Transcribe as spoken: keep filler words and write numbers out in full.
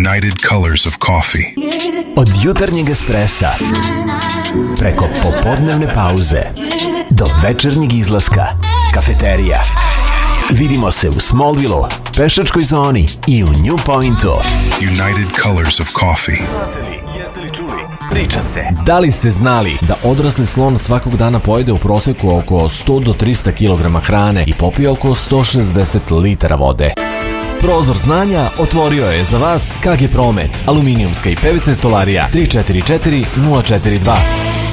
United Colors of Coffee. Od jutarnjeg espressa preko popodnevne pauze do večernjeg izlaska, kafeterija. Vidimo se u Smallville-u, pešačkoj zoni i u New Pointu. United Colors of Coffee. Jeste li čuli? Priča se. Da li ste znali da odrasli slon svakog dana pojede u proseku oko sto do trista kilograma hrane i popije oko sto šezdeset litara vode? Prozor znanja otvorio je za vas K G Promet, aluminijumska i P V C stolarija tri četiri četiri nula četiri dva.